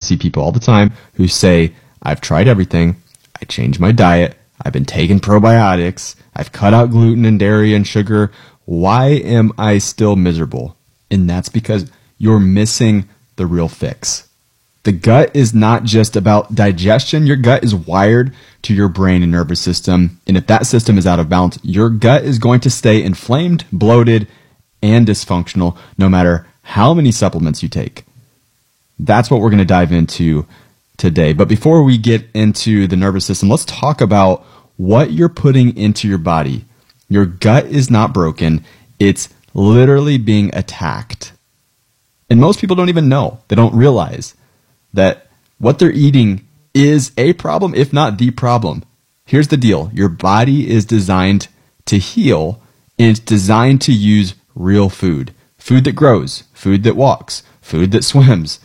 see people all the time who say, I've tried everything. I changed my diet. I've been taking probiotics. I've cut out gluten and dairy and sugar. Why am I still miserable? And that's because you're missing the real fix. The gut is not just about digestion. Your gut is wired to your brain and nervous system. And if that system is out of balance, your gut is going to stay inflamed, bloated, and dysfunctional no matter how many supplements you take. That's what we're going to dive into today. But before we get into the nervous system, let's talk about what you're putting into your body. Your gut is not broken. It's literally being attacked. And most people don't even know. They don't realize that what they're eating is a problem, if not the problem. Here's the deal. Your body is designed to heal, and it's designed to use real food. Food that grows, food that walks, food that swims.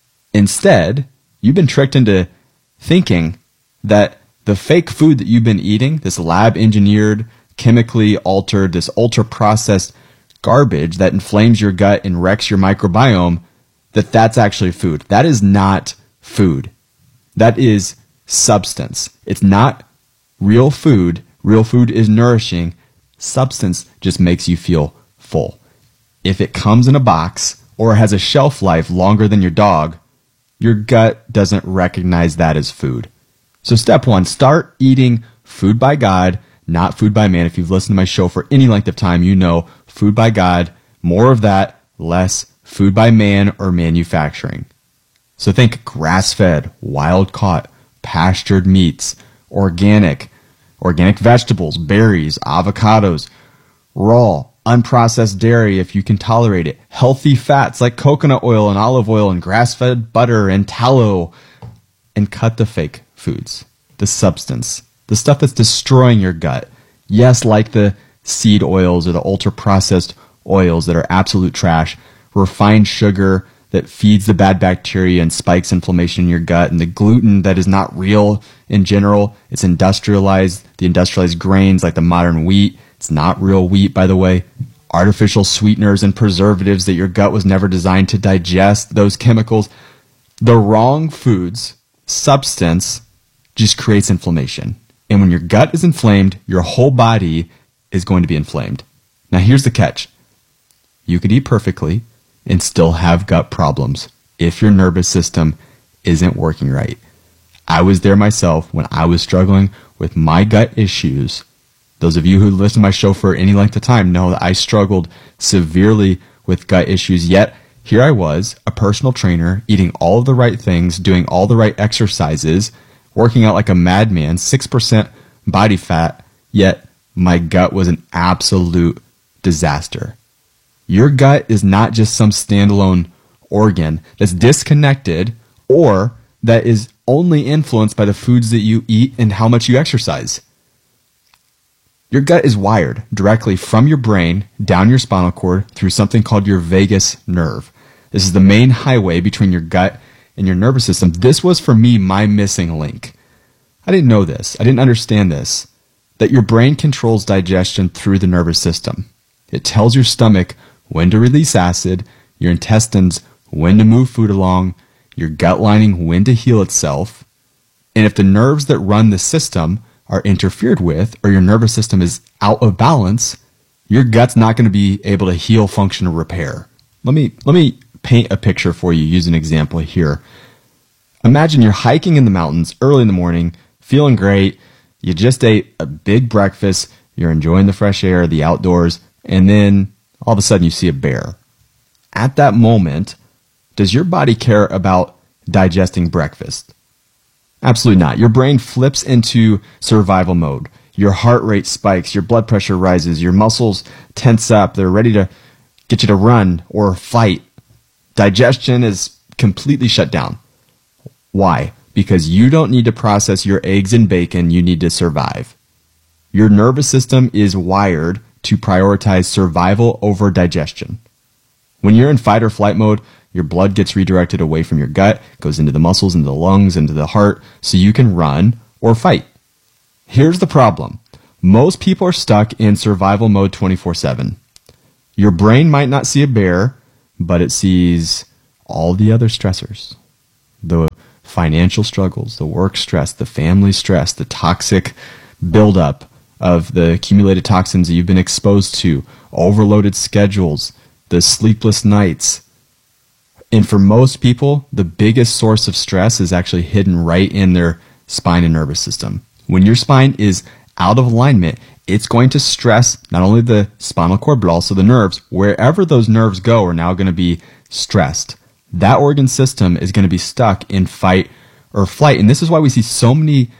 Instead, you've been tricked into thinking that the fake food that you've been eating, this lab-engineered, chemically altered, this ultra-processed garbage that inflames your gut and wrecks your microbiome, that's actually food. That is not food. That is substance. It's not real food. Real food is nourishing. Substance just makes you feel full. If it comes in a box or has a shelf life longer than your dog, your gut doesn't recognize that as food. So step one, start eating food by God, not food by man. If you've listened to my show for any length of time, you know food by God, more of that, less food by man or manufacturing. So think grass-fed, wild-caught, pastured meats, organic vegetables, berries, avocados, raw, unprocessed dairy if you can tolerate it, healthy fats like coconut oil and olive oil and grass-fed butter and tallow, and cut the fake foods, the substance, the stuff that's destroying your gut. Yes, like the seed oils or the ultra-processed oils that are absolute trash, refined sugar that feeds the bad bacteria and spikes inflammation in your gut, and the gluten that is not real in general. It's industrialized, the industrialized grains like the modern wheat. It's not real wheat, by the way. Artificial sweeteners and preservatives that your gut was never designed to digest, those chemicals. The wrong foods, substance, just creates inflammation. And when your gut is inflamed, your whole body is going to be inflamed. Now here's the catch. You could eat perfectly and still have gut problems if your nervous system isn't working right. I was there myself when I was struggling with my gut issues. Those of you who listen to my show for any length of time know that I struggled severely with gut issues, yet here I was, a personal trainer, eating all of the right things, doing all the right exercises, working out like a madman, 6% body fat, yet my gut was an absolute disaster. Your gut is not just some standalone organ that's disconnected or that is only influenced by the foods that you eat and how much you exercise. Your gut is wired directly from your brain down your spinal cord through something called your vagus nerve. This is the main highway between your gut and your nervous system. This was, for me, my missing link. I didn't know this. I didn't understand this, that your brain controls digestion through the nervous system. It tells your stomach when to release acid, your intestines when to move food along, your gut lining when to heal itself. And if the nerves that run the system are interfered with, or your nervous system is out of balance, your gut's not going to be able to heal, function, or repair. Let me paint a picture for you, use an example here. Imagine you're hiking in the mountains early in the morning, feeling great, you just ate a big breakfast, you're enjoying the fresh air, the outdoors, and then all of a sudden you see a bear. At that moment, does your body care about digesting breakfast? Absolutely not. Your brain flips into survival mode. Your heart rate spikes, your blood pressure rises, your muscles tense up, they're ready to get you to run or fight. Digestion is completely shut down. Why? Because you don't need to process your eggs and bacon, you need to survive. Your nervous system is wired to prioritize survival over digestion. When you're in fight or flight mode, your blood gets redirected away from your gut, goes into the muscles, into the lungs, into the heart, so you can run or fight. Here's the problem. Most people are stuck in survival mode 24/7. Your brain might not see a bear, but it sees all the other stressors. The financial struggles, the work stress, the family stress, the toxic buildup of the accumulated toxins that you've been exposed to, overloaded schedules, the sleepless nights. And for most people, the biggest source of stress is actually hidden right in their spine and nervous system. When your spine is out of alignment, it's going to stress not only the spinal cord, but also the nerves. Wherever those nerves go are now going to be stressed. That organ system is going to be stuck in fight or flight. And this is why we see so many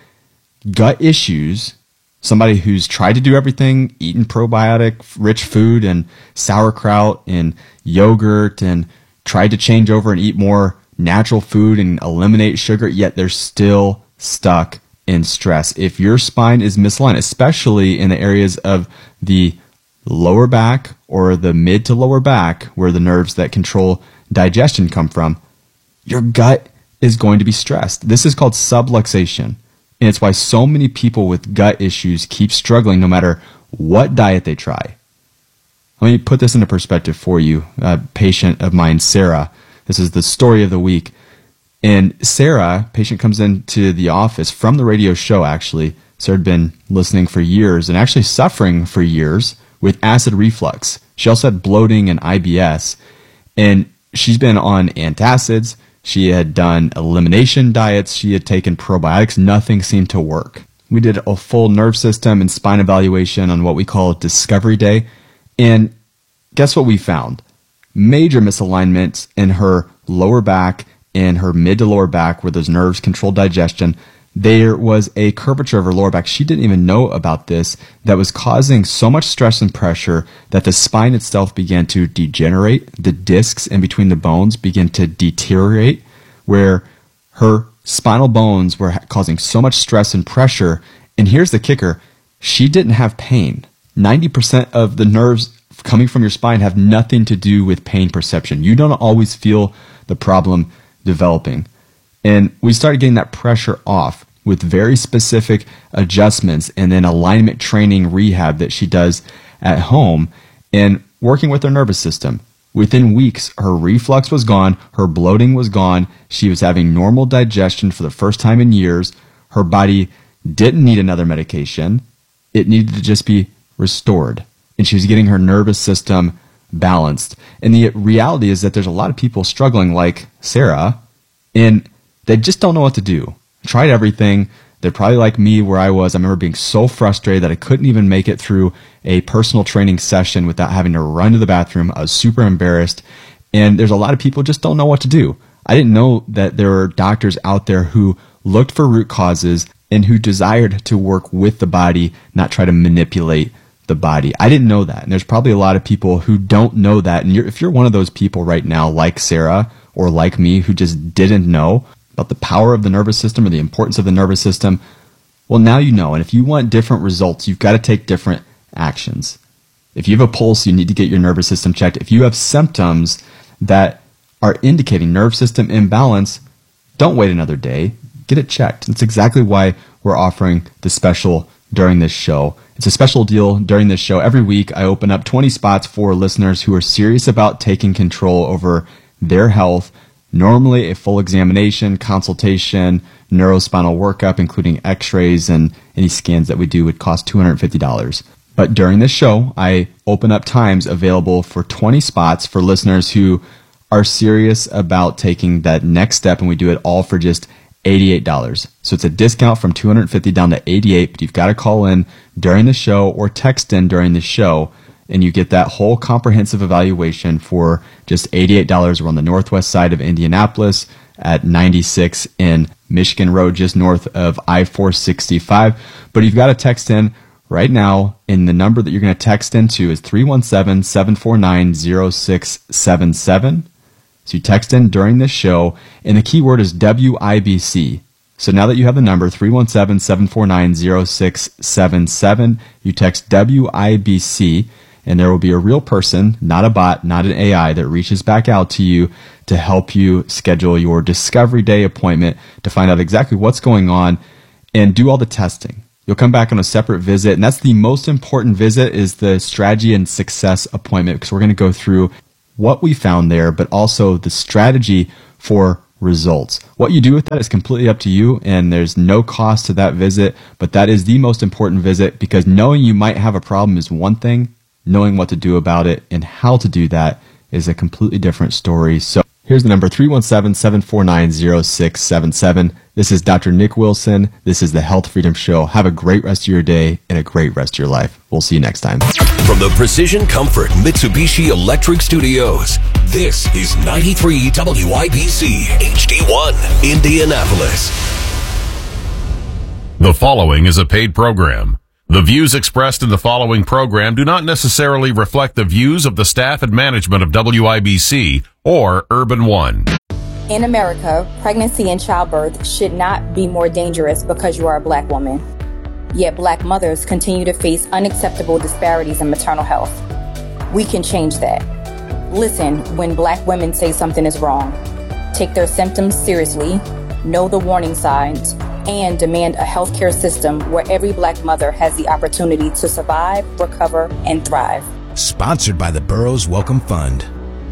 gut issues. Somebody who's tried to do everything, eaten probiotic-rich food and sauerkraut and yogurt, and tried to change over and eat more natural food and eliminate sugar, yet they're still stuck in stress. If your spine is misaligned, especially in the areas of the lower back or the mid to lower back, where the nerves that control digestion come from, your gut is going to be stressed. This is called subluxation. And it's why so many people with gut issues keep struggling no matter what diet they try. Let me put this into perspective for you. A patient of mine, Sarah, this is the story of the week. And Sarah, patient comes into the office from the radio show, actually. Sarah had been listening for years and actually suffering for years with acid reflux. She also had bloating and IBS. And she's been on antacids. She had done elimination diets. She had taken probiotics. Nothing seemed to work. We did a full nerve system and spine evaluation on what we call Discovery Day. And guess what we found? Major misalignments in her lower back and her mid to lower back, where those nerves control digestion. There was a curvature of her lower back. She didn't even know about this, that was causing so much stress and pressure that the spine itself began to degenerate. The discs in between the bones began to deteriorate, where her spinal bones were causing so much stress and pressure. And here's the kicker. She didn't have pain. 90% of the nerves coming from your spine have nothing to do with pain perception. You don't always feel the problem developing. And we started getting that pressure off with very specific adjustments and then alignment training rehab that she does at home and working with her nervous system. Within weeks, her reflux was gone, her bloating was gone, she was having normal digestion for the first time in years, her body didn't need another medication, it needed to just be restored. And she was getting her nervous system balanced. And the reality is that there's a lot of people struggling like Sarah, and they just don't know what to do. Tried everything. They're probably like me where I was. I remember being so frustrated that I couldn't even make it through a personal training session without having to run to the bathroom. I was super embarrassed. And there's a lot of people just don't know what to do. I didn't know that there were doctors out there who looked for root causes and who desired to work with the body, not try to manipulate the body. I didn't know that. And there's probably a lot of people who don't know that. And if you're one of those people right now, like Sarah or like me, who just didn't know about the power of the nervous system or the importance of the nervous system, well, now you know. And if you want different results, you've got to take different actions. If you have a pulse, you need to get your nervous system checked. If you have symptoms that are indicating nerve system imbalance, don't wait another day. Get it checked. That's exactly why we're offering the special during this show. It's a special deal during this show. Every week, I open up 20 spots for listeners who are serious about taking control over their health. Normally, a full examination, consultation, neurospinal workup, including x-rays and any scans that we do, would cost $250. But during this show, I open up times available for 20 spots for listeners who are serious about taking that next step, and we do it all for just $88. So it's a discount from $250 down to $88, but you've got to call in during the show or text in during the show, and you get that whole comprehensive evaluation for just $88. We're on the northwest side of Indianapolis at 96 in Michigan Road, just north of I-465. But you've got to text in right now, and the number that you're going to text into is 317-749-0677. So you text in during this show, and the keyword is WIBC. So now that you have the number, 317-749-0677, you text WIBC, and there will be a real person, not a bot, not an AI, that reaches back out to you to help you schedule your Discovery Day appointment to find out exactly what's going on and do all the testing. You'll come back on a separate visit, and that's the most important visit, is the strategy and success appointment, because we're going to go through what we found there, but also the strategy for results. What you do with that is completely up to you, and there's no cost to that visit, but that is the most important visit, because knowing you might have a problem is one thing, knowing what to do about it and how to do that is a completely different story. So here's the number, 317-749-0677. This is Dr. Nick Wilson. This is the Health Freedom Show. Have a great rest of your day and a great rest of your life. We'll see you next time. From the Precision Comfort Mitsubishi Electric Studios, this is 93 WIBC HD1, Indianapolis. The following is a paid program. The views expressed in the following program do not necessarily reflect the views of the staff and management of WIBC or Urban One. In America, pregnancy and childbirth should not be more dangerous because you are a black woman. Yet black mothers continue to face unacceptable disparities in maternal health. We can change that. Listen when black women say something is wrong. Take their symptoms seriously, know the warning signs, and demand a healthcare system where every black mother has the opportunity to survive, recover, and thrive. Sponsored by the Burroughs Wellcome Fund.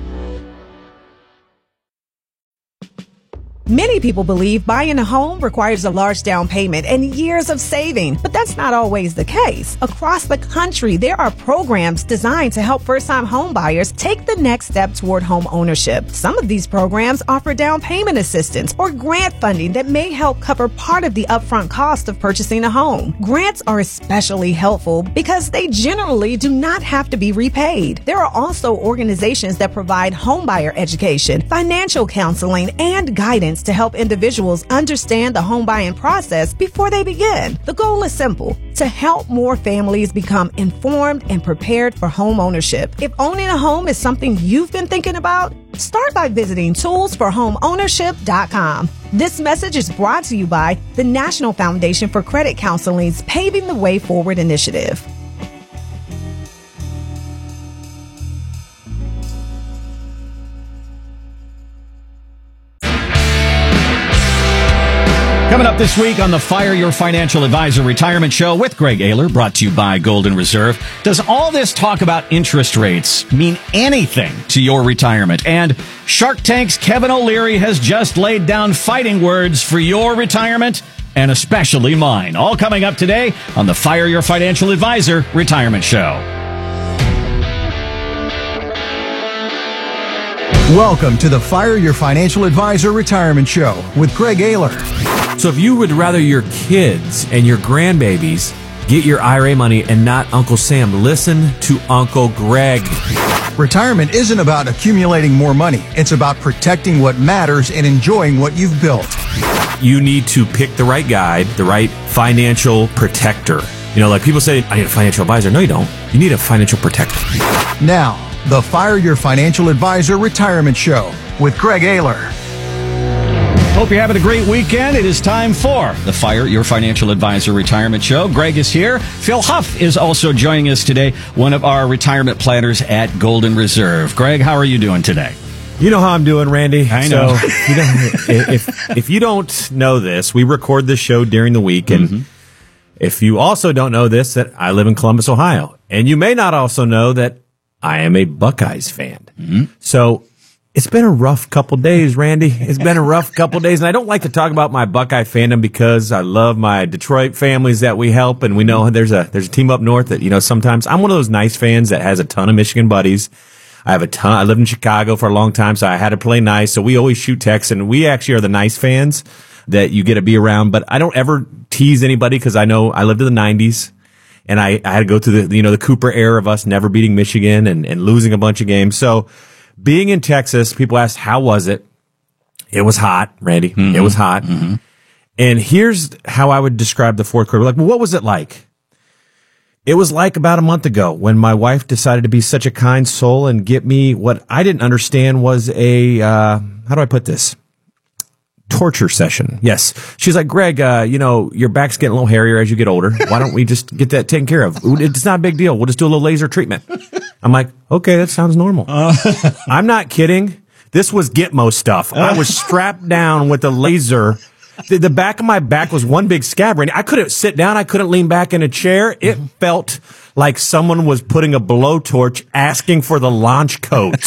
Many people believe buying a home requires a large down payment and years of saving, but that's not always the case. Across the country, there are programs designed to help first-time home buyers take the next step toward home ownership. Some of these programs offer down payment assistance or grant funding that may help cover part of the upfront cost of purchasing a home. Grants are especially helpful because they generally do not have to be repaid. There are also organizations that provide homebuyer education, financial counseling, and guidance to help individuals understand the home buying process before they begin. The goal is simple: to help more families become informed and prepared for home ownership. If owning a home is something you've been thinking about, start by visiting toolsforhomeownership.com. This message is brought to you by the National Foundation for Credit Counseling's Paving the Way Forward initiative. Coming up this week on the Fire Your Financial Advisor Retirement Show with Greg Ayler, brought to you by Golden Reserve. Does all this talk about interest rates mean anything to your retirement? And Shark Tank's Kevin O'Leary has just laid down fighting words for your retirement, and especially mine. All coming up today on the Fire Your Financial Advisor Retirement Show. Welcome to the Fire Your Financial Advisor Retirement Show with Greg Ayler. So if you would rather your kids and your grandbabies get your IRA money and not Uncle Sam, listen to Uncle Greg. Retirement isn't about accumulating more money. It's about protecting what matters and enjoying what you've built. You need to pick the right guide, the right financial protector. You know, like people say, I need a financial advisor. No, you don't. You need a financial protector. Now, the Fire Your Financial Advisor Retirement Show with Greg Ayler. Hope you're having a great weekend. It is time for the Fire Your Financial Advisor Retirement Show. Greg is here. Phil Huff is also joining us today, one of our retirement planners at Golden Reserve. Greg, how are you doing today? You know how I'm doing, Randy. I know. So, if you don't know this, we record this show during the week, and if you also don't know this, that I live in Columbus, Ohio, and you may not also know that I am a Buckeyes fan. So it's been a rough couple days, Randy. It's been a rough couple days, and I don't like to talk about my Buckeye fandom because I love my Detroit families that we help, and we know there's a team up north that, you know, sometimes I'm one of those nice fans that has a ton of Michigan buddies. I lived in Chicago for a long time, so I had to play nice. So we always shoot texts, and we actually are the nice fans that you get to be around. But I don't ever tease anybody because I know I lived in the 90s. And I had to go through the Cooper era of us never beating Michigan and losing a bunch of games. So being in Texas, people asked, how was it? It was hot, Randy. It was hot. And here's how I would describe the fourth quarter. Like, well, what was it like? It was like about a month ago when my wife decided to be such a kind soul and get me what I didn't understand was a, how do I put this? Torture session. Yes. She's like, Greg, your back's getting a little hairier as you get older. Why don't we just get that taken care of? It's not a big deal. We'll just do a little laser treatment. I'm like, okay, that sounds normal. I'm not kidding. This was Gitmo stuff. I was strapped down with a laser. The back of my back was one big scab. I couldn't sit down. I couldn't lean back in a chair. It felt like someone was putting a blowtorch asking for the launch codes.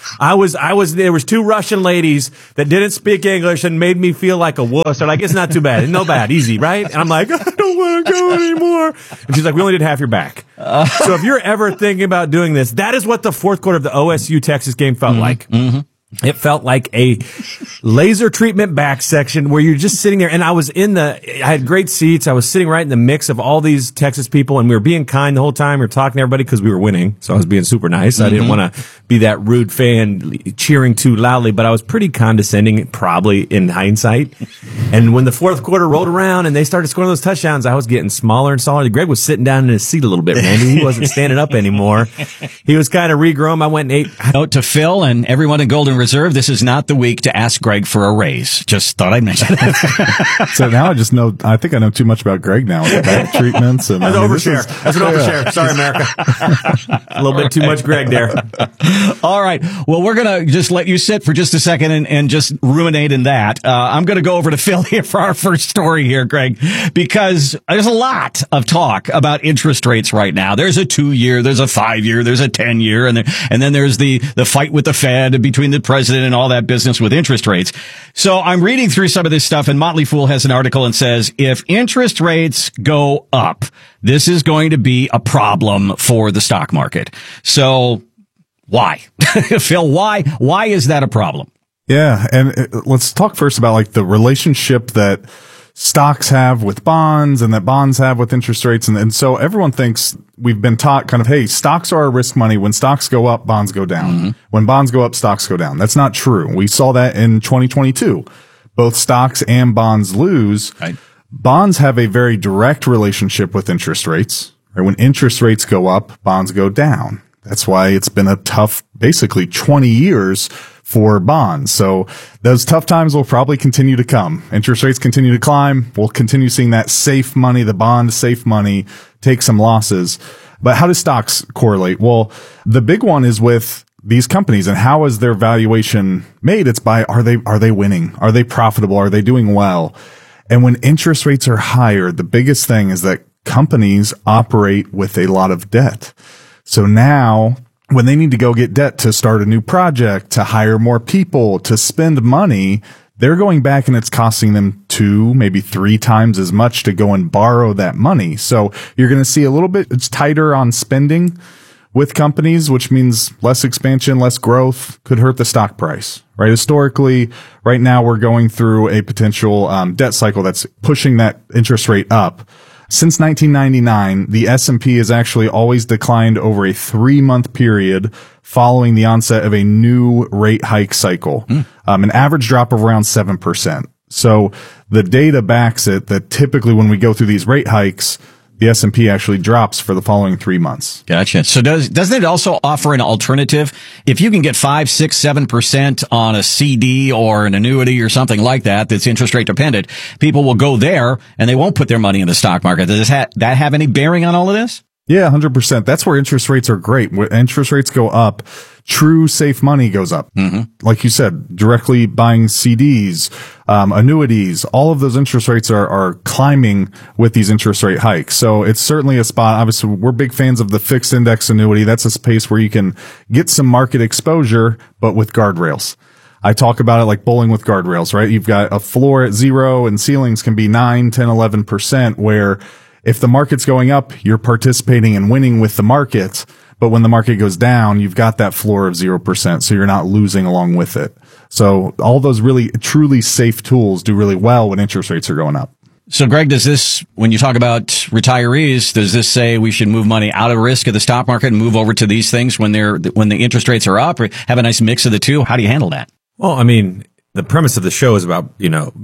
There was 2 Russian ladies that didn't speak English and made me feel like a wuss. They're like, it's not too bad. No bad. Easy, right? And I'm like, I don't want to go anymore. And she's like, we only did half your back. So if you're ever thinking about doing this, that is what the fourth quarter of the OSU Texas game felt like. Mm-hmm. It felt like a laser treatment back section where you're just sitting there. And I had great seats. I was sitting right in the mix of all these Texas people, and we were being kind the whole time. We were talking to everybody because we were winning. So I was being super nice. I didn't want to be that rude fan cheering too loudly, but I was pretty condescending, probably in hindsight. And when the fourth quarter rolled around and they started scoring those touchdowns, I was getting smaller and smaller. Greg was sitting down in his seat a little bit, Randy. He wasn't standing up anymore. He was kind of regrown. I went and ate. Note to Phil and everyone in Golden Reserve, this is not the week to ask Greg for a raise. Just thought I'd mention it. So now I think I know too much about Greg now with the back treatments. And That's an overshare. Sorry, America. A little bit too much Greg there. All right. Well, we're going to just let you sit for just a second and just ruminate in that. I'm going to go over to Phil here for our first story here, Greg, because there's a lot of talk about interest rates right now. There's a 2-year, there's a 5-year, there's a 10-year, and then there's the fight with the Fed between the president and all that business with interest rates. So I'm reading through some of this stuff, and Motley Fool has an article and says, if interest rates go up, this is going to be a problem for the stock market. So why? Phil, why is that a problem? Yeah. And let's talk first about like the relationship that stocks have with bonds and that bonds have with interest rates. And so everyone thinks we've been taught kind of, hey, stocks are our risk money. When stocks go up, bonds go down. Mm-hmm. When bonds go up, stocks go down. That's not true. We saw that in 2022. Both stocks and bonds lose. Right. Bonds have a very direct relationship with interest rates. Right? When interest rates go up, bonds go down. That's why it's been a tough, basically 20 years for bonds. So those tough times will probably continue to come. Interest rates continue to climb. We'll continue seeing that safe money, the bond safe money, take some losses. But how do stocks correlate? Well, the big one is with these companies, and how is their valuation made? It's by, are they winning? Are they profitable? Are they doing well? And when interest rates are higher, the biggest thing is that companies operate with a lot of debt. So now when they need to go get debt to start a new project, to hire more people, to spend money, they're going back and it's costing them 2, maybe 3 times as much to go and borrow that money. So you're going to see a little bit, it's tighter on spending with companies, which means less expansion, less growth, could hurt the stock price, right? Historically, right now we're going through a potential debt cycle that's pushing that interest rate up. Since 1999, the S&P has actually always declined over a 3-month period following the onset of a new rate hike cycle, an average drop of around 7%. So the data backs it that typically when we go through these rate hikes, the S&P actually drops for the following 3 months. Gotcha. So doesn't it also offer an alternative? If you can get 5, 6, 7% on a CD or an annuity or something like that, that's interest rate dependent, people will go there and they won't put their money in the stock market. Does that have any bearing on all of this? Yeah, 100%. That's where interest rates are great. When interest rates go up, true safe money goes up. Mm-hmm. Like you said, directly buying CDs, annuities, all of those interest rates are climbing with these interest rate hikes. So it's certainly a spot. Obviously, we're big fans of the fixed index annuity. That's a space where you can get some market exposure, but with guardrails. I talk about it like bowling with guardrails, right? You've got a floor at 0 and ceilings can be 9, 10, 11%, where if the market's going up, you're participating and winning with the market. But when the market goes down, you've got that floor of 0%. So you're not losing along with it. So all those really truly safe tools do really well when interest rates are going up. So Greg, does this, when you talk about retirees, does this say we should move money out of risk of the stock market and move over to these things when the interest rates are up, or have a nice mix of the two? How do you handle that? Well, I mean, the premise of the show is about,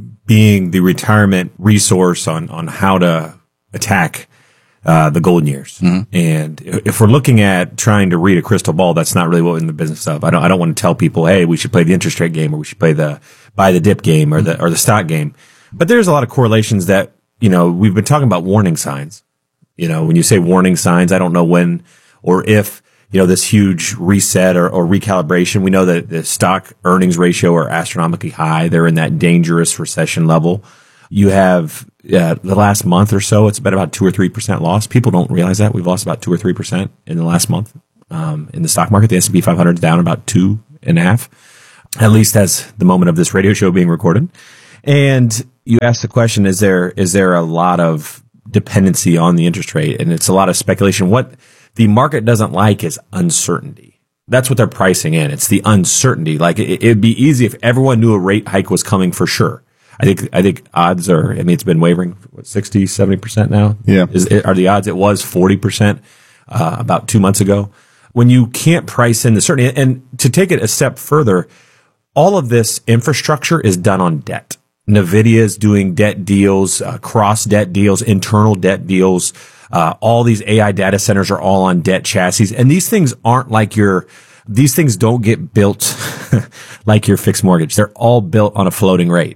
being the retirement resource on how to attack the golden years. Mm-hmm. And if we're looking at trying to read a crystal ball, that's not really what we're in the business of. I don't want to tell people, hey, we should play the interest rate game, or we should play the buy the dip game, or the stock game. But there's a lot of correlations that, we've been talking about warning signs. When you say warning signs, I don't know when or if, this huge reset or recalibration. We know that the stock earnings ratio are astronomically high. They're in that dangerous recession level. You have the last month or so, it's been about 2 or 3% loss. People don't realize that we've lost about 2 or 3% in the last month. In the stock market, the S&P 500 is down about 2 2.5, at least as the moment of this radio show being recorded. And you asked the question, is there a lot of dependency on the interest rate? And it's a lot of speculation. What the market doesn't like is uncertainty. That's what they're pricing in. It's the uncertainty. Like it'd be easy if everyone knew a rate hike was coming for sure. I think odds are, it's been wavering, 60, 70% now? Yeah. Are the odds? It was 40%, about 2 months ago. When you can't price in the certainty, and to take it a step further, all of this infrastructure is done on debt. NVIDIA is doing debt deals, cross debt deals, internal debt deals. All these AI data centers are all on debt chassis. And these things aren't like these things don't get built like your fixed mortgage. They're all built on a floating rate.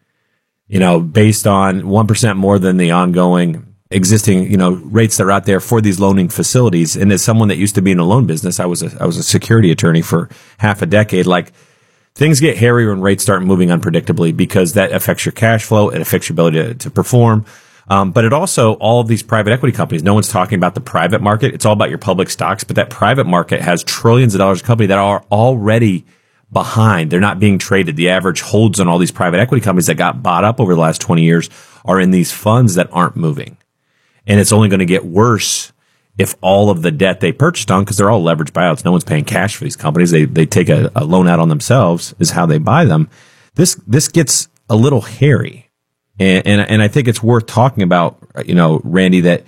Based on 1% more than the ongoing existing, rates that are out there for these loaning facilities. And as someone that used to be in the loan business, I was a security attorney for half a decade. Like things get hairy when rates start moving unpredictably because that affects your cash flow. It affects your ability to perform. But it also, all of these private equity companies, no one's talking about the private market. It's all about your public stocks, but that private market has trillions of dollars of company that are already behind. They're not being traded. The average holds on all these private equity companies that got bought up over the last 20 years are in these funds that aren't moving. And it's only going to get worse if all of the debt they purchased on, because they're all leveraged buyouts. No one's paying cash for these companies. They take a loan out on themselves is how they buy them. This gets a little hairy. And I think it's worth talking about, Randy, that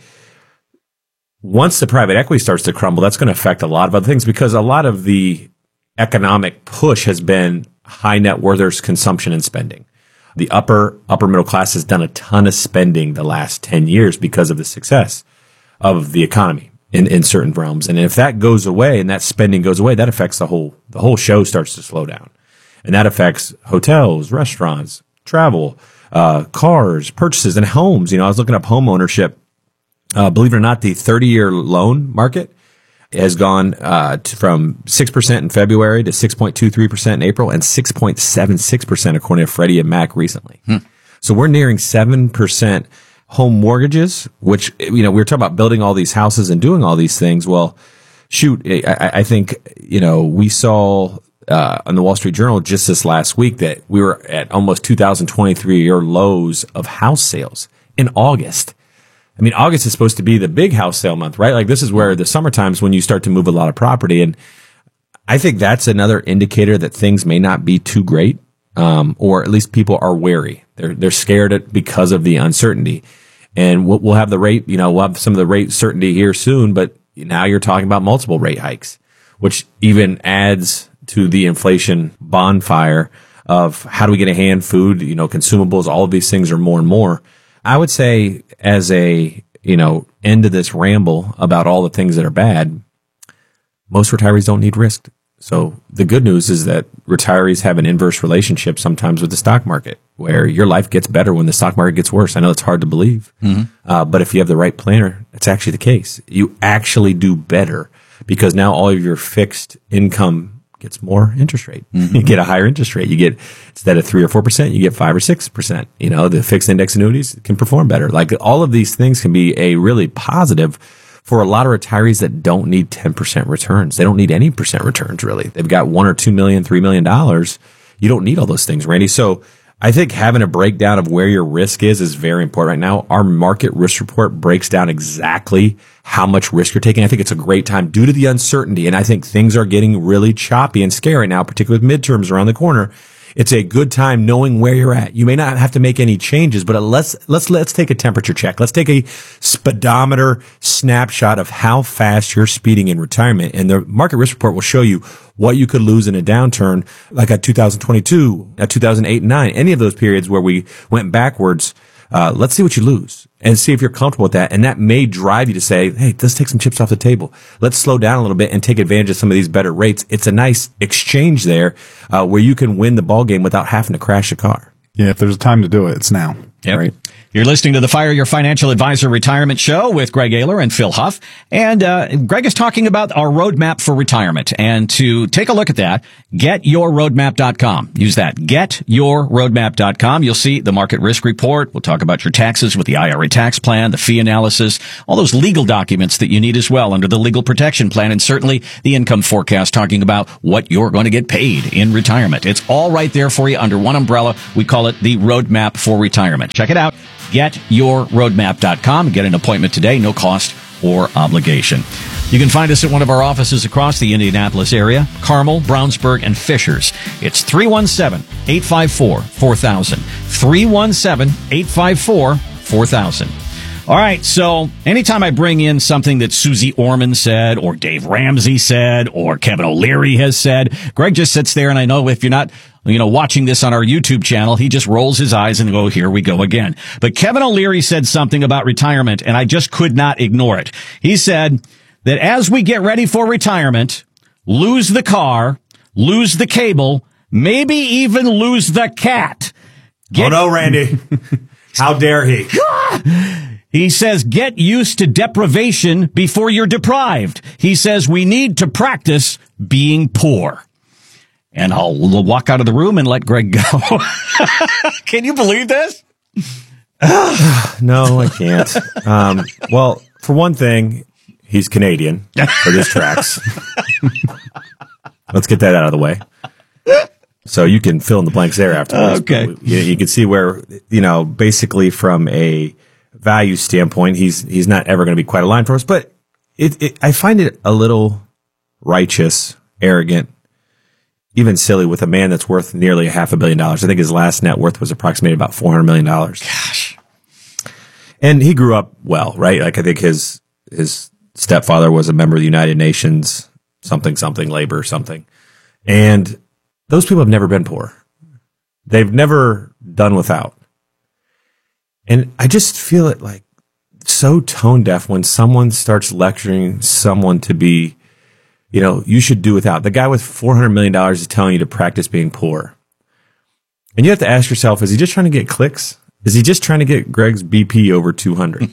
once the private equity starts to crumble, that's going to affect a lot of other things because a lot of the economic push has been high net worthers consumption and spending. The upper middle class has done a ton of spending the last 10 years because of the success of the economy in certain realms. And if that goes away and that spending goes away, that affects the whole show starts to slow down. And that affects hotels, restaurants, travel, cars, purchases, and homes. I was looking up home ownership. Believe it or not, the 30-year loan market has gone from 6% in February to 6.23% in April and 6.76% according to Freddie and Mac recently. So we're nearing 7% home mortgages, which, we were talking about building all these houses and doing all these things. Well, shoot, I think, we saw on the Wall Street Journal just this last week that we were at almost 2023-year lows of house sales in August. August is supposed to be the big house sale month, right? Like this is where the summertime is when you start to move a lot of property. And I think that's another indicator that things may not be too great. Or at least people are wary. They're scared because of the uncertainty. And we'll have the rate, we'll have some of the rate certainty here soon, but now you're talking about multiple rate hikes, which even adds to the inflation bonfire of how do we get a hand, food, consumables, all of these things are more and more. I would say as a, end to this ramble about all the things that are bad, most retirees don't need risk. So the good news is that retirees have an inverse relationship sometimes with the stock market where your life gets better when the stock market gets worse. I know it's hard to believe, but if you have the right planner, it's actually the case. You actually do better because now all of your fixed income gets more interest rate. You get a higher interest rate. You get, instead of 3 or 4%, you get 5 or 6%. The fixed index annuities can perform better. Like all of these things can be a really positive for a lot of retirees that don't need 10% returns. They don't need any percent returns, really. They've got $1 or $2 million, $3 million. You don't need all those things, Randy. So I think having a breakdown of where your risk is very important right now. Our market risk report breaks down exactly how much risk you're taking. I think it's a great time due to the uncertainty. And I think things are getting really choppy and scary now, particularly with midterms around the corner. It's a good time knowing where you're at. You may not have to make any changes, but let's take a temperature check. Let's take a speedometer snapshot of how fast you're speeding in retirement. And the market risk report will show you what you could lose in a downturn, like at 2022, at 2008 and 9, any of those periods where we went backwards. Let's see what you lose and see if you're comfortable with that. And that may drive you to say, hey, let's take some chips off the table. Let's slow down a little bit and take advantage of some of these better rates. It's a nice exchange there where you can win the ball game without having to crash a car. Yeah, if there's a time to do it, it's now. Yep. Right. You're listening to the Fire Your Financial Advisor Retirement Show with Greg Ayler and Phil Huff. And Greg is talking about our roadmap for retirement. And to take a look at that, getyourroadmap.com. Use that, getyourroadmap.com. You'll see the market risk report. We'll talk about your taxes with the IRA tax plan, the fee analysis, all those legal documents that you need as well under the legal protection plan, and certainly the income forecast talking about what you're going to get paid in retirement. It's all right there for you under one umbrella. We call it the Roadmap for Retirement. Check it out. GetYourRoadmap.com. Get an appointment today, no cost or obligation. You can find us at one of our offices across the Indianapolis area, Carmel, Brownsburg, and Fishers. It's 317-854-4000. 317-854-4000. All right, so anytime I bring in something that Susie Orman said, or Dave Ramsey said, or Kevin O'Leary has said, Greg just sits there, and I know if you're not watching this on our YouTube channel, he just rolls his eyes and go, here we go again. But Kevin O'Leary said something about retirement, and I just could not ignore it. He said that as we get ready for retirement, lose the car, lose the cable, maybe even lose the cat. Oh no, Randy. How dare he? He says, get used to deprivation before you're deprived. He says, we need to practice being poor. And I'll walk out of the room and let Greg go. Can you believe this? No, I can't. Well, for one thing, he's Canadian for this tracks. Let's get that out of the way. So you can fill in the blanks there afterwards. Okay. You can see where, basically from a value standpoint, he's not ever going to be quite aligned for us. But I find it a little righteous, arrogant, even silly with a man that's worth nearly $500 million. I think his last net worth was approximated about $400 million. Gosh. And he grew up well, right? Like I think his stepfather was a member of the United Nations, something, labor, something. And those people have never been poor. They've never done without. And I just feel it like so tone deaf when someone starts lecturing someone to be, you should do without. The guy with $400 million is telling you to practice being poor. And you have to ask yourself, is he just trying to get clicks? Is he just trying to get Greg's BP over 200?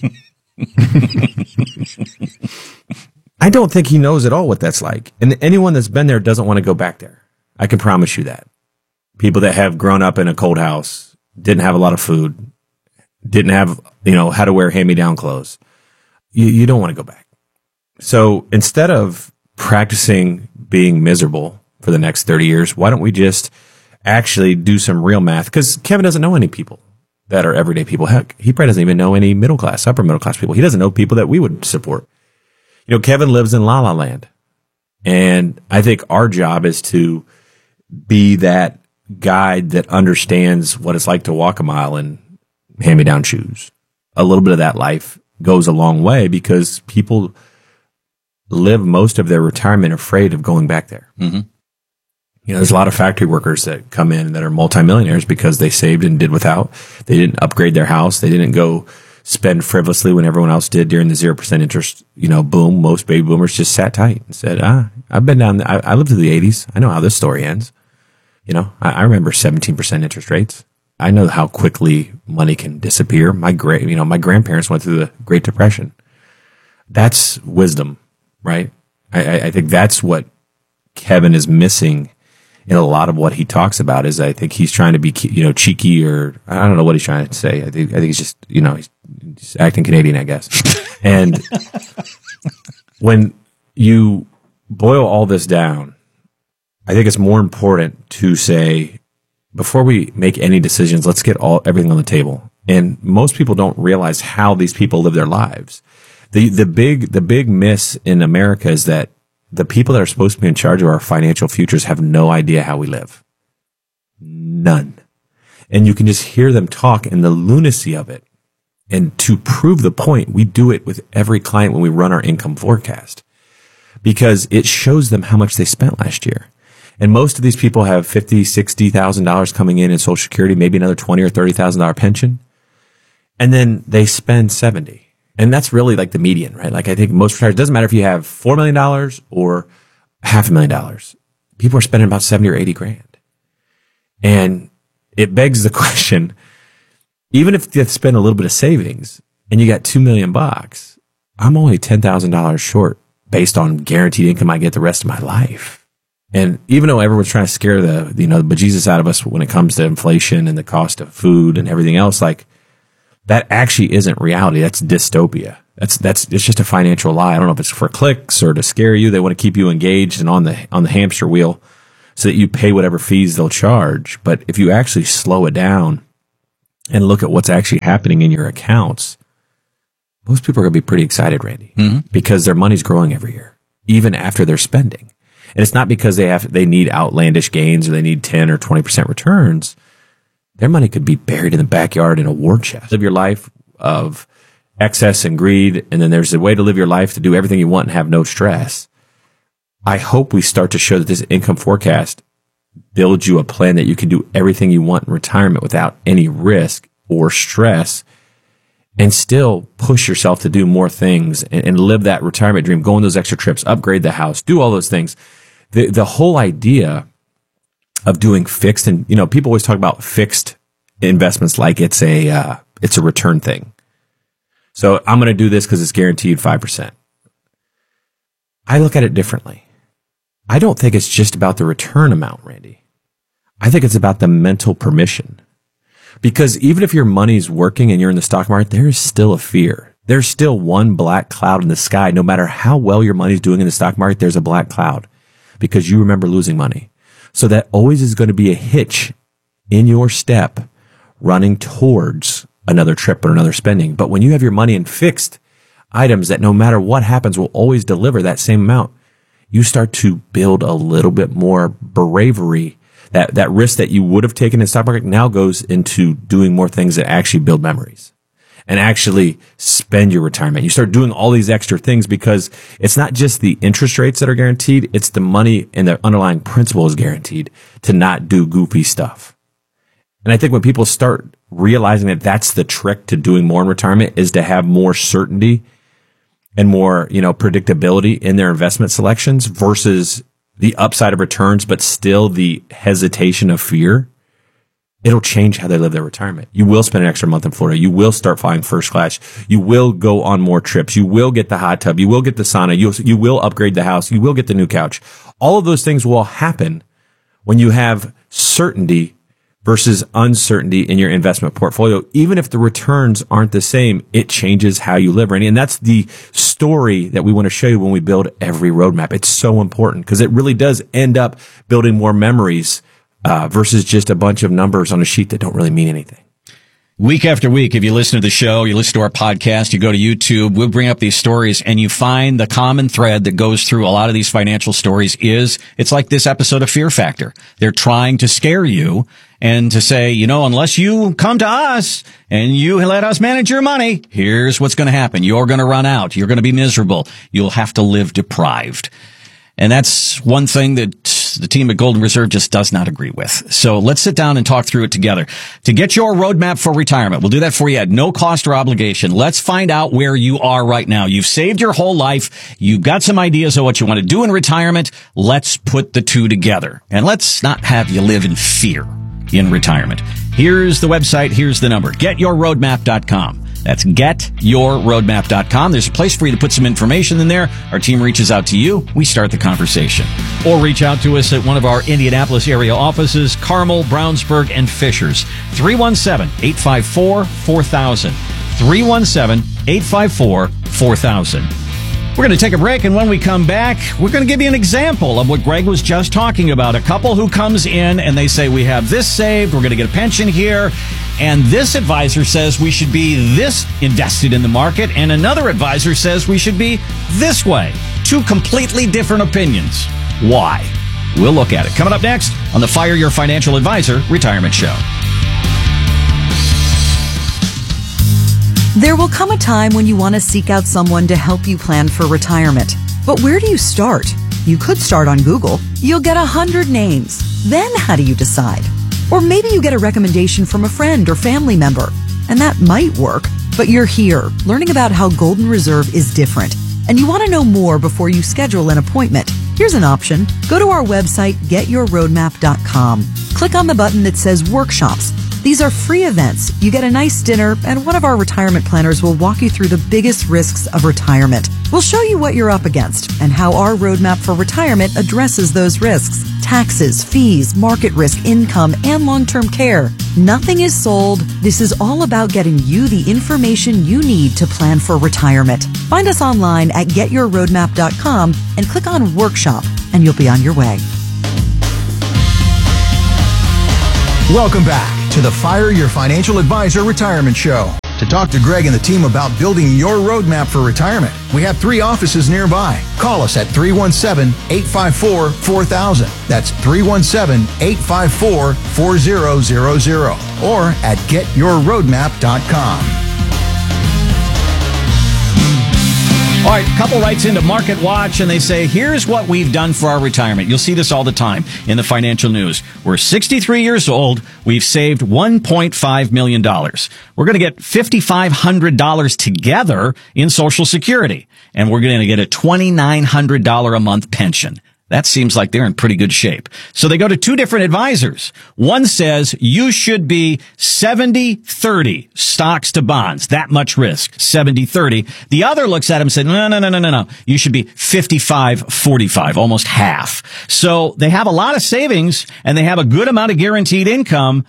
I don't think he knows at all what that's like. And anyone that's been there doesn't want to go back there. I can promise you that. People that have grown up in a cold house, didn't have a lot of food, didn't have, how to wear hand-me-down clothes. You don't want to go back. So instead of practicing being miserable for the next 30 years, why don't we just actually do some real math? Because Kevin doesn't know any people that are everyday people. Heck, he probably doesn't even know any middle class, upper middle class people. He doesn't know people that we would support. Kevin lives in La La Land. And I think our job is to be that guide that understands what it's like to walk a mile in hand-me-down shoes. A little bit of that life goes a long way because people live most of their retirement afraid of going back there. Mm-hmm. There's a lot of factory workers that come in that are multimillionaires because they saved and did without. They didn't upgrade their house. They didn't go spend frivolously when everyone else did during the 0% interest, boom. Most baby boomers just sat tight and said, I've been down there. I lived through the 80s. I know how this story ends. I remember 17% interest rates. I know how quickly money can disappear. My grandparents went through the Great Depression. That's wisdom, right? I think that's what Kevin is missing in a lot of what he talks about. Is I think he's trying to be, cheeky, or I don't know what he's trying to say. I think he's just, he's acting Canadian, I guess. And when you boil all this down, I think it's more important to say, before we make any decisions, let's get everything on the table. And most people don't realize how these people live their lives. The big miss in America is that the people that are supposed to be in charge of our financial futures have no idea how we live. None. And you can just hear them talk and the lunacy of it. And to prove the point, we do it with every client when we run our income forecast, because it shows them how much they spent last year. And most of these people have $50,000, $60,000 coming in Social Security, maybe another $20,000 or $30,000 pension. And then they spend $70,000. And that's really like the median, right? Like I think most retirees, it doesn't matter if you have $4 million or $500,000. People are spending about $70,000 or $80,000. And it begs the question, even if you have to spend a little bit of savings and you got $2 million, I'm only $10,000 short based on guaranteed income I get the rest of my life. And even though everyone's trying to scare the bejesus out of us when it comes to inflation and the cost of food and everything else, like that actually isn't reality. That's dystopia. It's just a financial lie. I don't know if it's for clicks or to scare you. They want to keep you engaged and on the hamster wheel so that you pay whatever fees they'll charge. But if you actually slow it down and look at what's actually happening in your accounts, most people are going to be pretty excited, Randy, because their money's growing every year, even after they're spending. And it's not because they need outlandish gains or they need 10 or 20% returns. Their money could be buried in the backyard in a war chest. Live your life of excess and greed, and then there's a way to live your life to do everything you want and have no stress. I hope we start to show that this income forecast builds you a plan that you can do everything you want in retirement without any risk or stress, and still push yourself to do more things and live that retirement dream, go on those extra trips, upgrade the house, do all those things. The whole idea of doing fixed, and people always talk about fixed investments like it's a return thing. So I'm going to do this because it's guaranteed 5%. I look at it differently. I don't think it's just about the return amount, Randy. I think it's about the mental permission. Because even if your money's working and you're in the stock market, there is still a fear. There's still one black cloud in the sky. No matter how well your money's doing in the stock market, there's a black cloud because you remember losing money. So that always is going to be a hitch in your step running towards another trip or another spending. But when you have your money in fixed items that no matter what happens will always deliver that same amount, you start to build a little bit more bravery. That risk that you would have taken in the stock market now goes into doing more things that actually build memories and actually spend your retirement. You start doing all these extra things because it's not just the interest rates that are guaranteed. It's the money and the underlying principle is guaranteed to not do goofy stuff. And I think when people start realizing that that's the trick to doing more in retirement is to have more certainty and more, predictability in their investment selections versus the upside of returns, but still the hesitation of fear, it'll change how they live their retirement. You will spend an extra month in Florida. You will start flying first class. You will go on more trips. You will get the hot tub. You will get the sauna. You will upgrade the house. You will get the new couch. All of those things will happen when you have certainty versus uncertainty in your investment portfolio. Even if the returns aren't the same, it changes how you live, Randy. And that's the story that we want to show you when we build every roadmap. It's so important because it really does end up building more memories versus just a bunch of numbers on a sheet that don't really mean anything. Week after week, if you listen to the show, you listen to our podcast, you go to YouTube, we'll bring up these stories and you find the common thread that goes through a lot of these financial stories it's like this episode of Fear Factor. They're trying to scare you and to say, unless you come to us and you let us manage your money, here's what's going to happen. You're going to run out. You're going to be miserable. You'll have to live deprived. And that's one thing that the team at Golden Reserve just does not agree with. So let's sit down and talk through it together. To get your roadmap for retirement, we'll do that for you at no cost or obligation. Let's find out where you are right now. You've saved your whole life. You've got some ideas of what you want to do in retirement. Let's put the two together. And let's not have you live in fear in retirement. Here's the website. Here's the number. GetYourRoadmap.com. That's GetYourRoadmap.com. There's a place for you to put some information in there. Our team reaches out to you. We start the conversation. Or reach out to us at one of our Indianapolis area offices, Carmel, Brownsburg, and Fishers. 317-854-4000. 317-854-4000. We're going to take a break, and when we come back, we're going to give you an example of what Greg was just talking about. A couple who comes in and they say, we have this saved, we're going to get a pension here, and this advisor says we should be this invested in the market, and another advisor says we should be this way. Two completely different opinions. Why? We'll look at it. Coming up next on the Fire Your Financial Advisor Retirement Show. There will come a time when you want to seek out someone to help you plan for retirement. But where do you start? You could start on Google. You'll get 100 names. Then how do you decide? Or maybe you get a recommendation from a friend or family member. And that might work, but you're here learning about how Golden Reserve is different. And you want to know more before you schedule an appointment. Here's an option. Go to our website, getyourroadmap.com. Click on the button that says Workshops. These are free events. You get a nice dinner, and one of our retirement planners will walk you through the biggest risks of retirement. We'll show you what you're up against and how our roadmap for retirement addresses those risks. Taxes, fees, market risk, income, and long-term care. Nothing is sold. This is all about getting you the information you need to plan for retirement. Find us online at getyourroadmap.com and click on Workshop, and you'll be on your way. Welcome back to the Fire Your Financial Advisor Retirement Show. To talk to Greg and the team about building your roadmap for retirement, we have 3 offices nearby. Call us at 317-854-4000. That's 317-854-4000 or at getyourroadmap.com. All right, a couple writes into Market Watch and they say, here's what we've done for our retirement. You'll see this all the time in the financial news. We're 63 years old. We've saved $1.5 million. We're going to get $5,500 together in Social Security, and we're going to get a $2,900 a month pension. That seems like they're in pretty good shape. So they go to 2 different advisors. One says you should be 70-30 stocks to bonds, that much risk, 70-30. The other looks at him and said, no. You should be 55-45, almost half. So they have a lot of savings and they have a good amount of guaranteed income.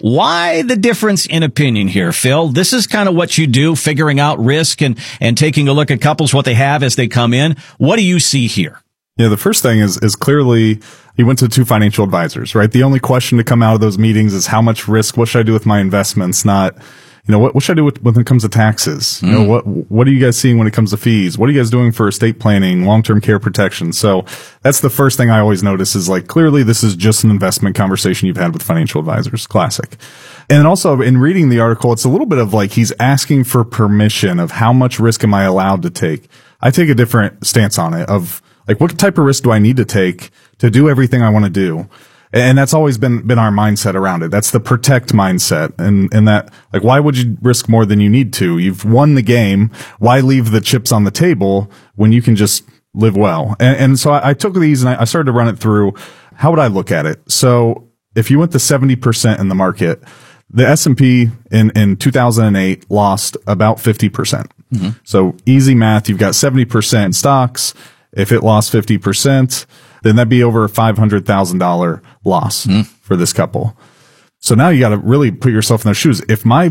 Why the difference in opinion here, Phil? This is kind of what you do, figuring out risk and taking a look at couples, what they have as they come in. What do you see here? Yeah, the first thing is clearly he went to 2 financial advisors, right? The only question to come out of those meetings is how much risk, what should I do with my investments? Not, what should I do when it comes to taxes? What are you guys seeing when it comes to fees? What are you guys doing for estate planning, long-term care protection? So that's the first thing I always notice is like, clearly this is just an investment conversation you've had with financial advisors. Classic. And also in reading the article, it's a little bit of like, he's asking for permission of how much risk am I allowed to take? I take a different stance on it of, like, what type of risk do I need to take to do everything I want to do? And that's always been our mindset around it. That's the protect mindset. And that, like, why would you risk more than you need to? You've won the game. Why leave the chips on the table when you can just live well? And so I took these and I started to run it through. How would I look at it? So if you went to 70% in the market, the S&P in 2008 lost about 50%. Mm-hmm. So easy math. You've got 70% in stocks. If it lost 50%, then that'd be over a $500,000 loss for this couple. So now you got to really put yourself in their shoes. If my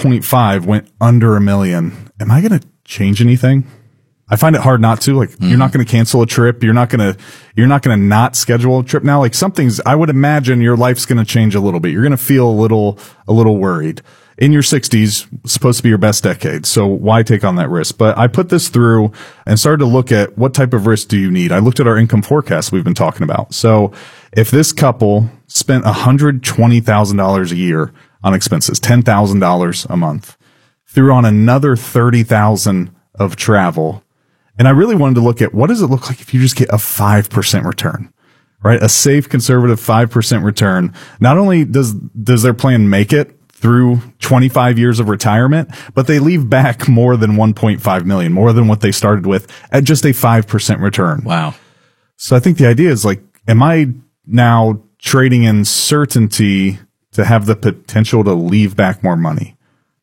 1.5 went under $1 million, am I going to change anything? I find it hard not to. Like, you're not going to cancel a trip. You're not going to not schedule a trip now. Like, I would imagine your life's going to change a little bit. You're going to feel a little worried. In your 60s, supposed to be your best decade. So why take on that risk? But I put this through and started to look at what type of risk do you need? I looked at our income forecast we've been talking about. So if this couple spent $120,000 a year on expenses, $10,000 a month, threw on another $30,000 of travel, and I really wanted to look at what does it look like if you just get a 5% return, right? A safe, conservative 5% return. Not only does their plan make it through 25 years of retirement, but they leave back more than 1.5 million, more than what they started with at just a 5% return. Wow. So I think the idea is like, am I now trading in certainty to have the potential to leave back more money?